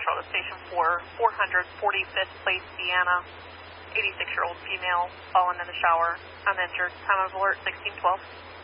Central to Station 4, 445th Place, Deanna. 86-year-old female, fallen in the shower, uninjured. Time of alert 1612.